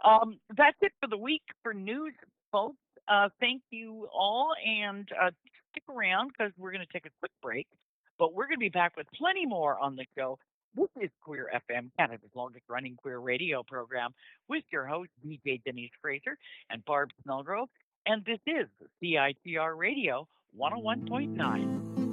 That's it for the week for news, folks. Thank you all, and stick around because we're going to take a quick break. But we're going to be back with plenty more on the show. This is Queer FM, Canada's longest running queer radio program, with your host, DJ Denise Fraser and Barb Snellgrove. And this is CITR Radio 101.9.